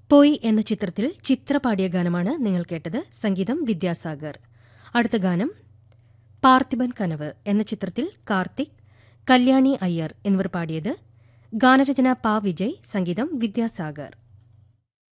പോയി എന്ന ചിത്രത്തിൽ ചിത്ര പാടിയ ഗാനമാണ് നിങ്ങൾ കേട്ടത്. സംഗീതം വിദ്യാസാഗർ. അടുത്ത ഗാനം പാർത്ഥിബൻ കനവ് എന്ന ചിത്രത്തിൽ കാർത്തിക്, കല്യാണി അയ്യർ എന്നിവർ പാടിയത്. ഗാനരചന പാ വിജയ്, സംഗീതം വിദ്യാസാഗർ.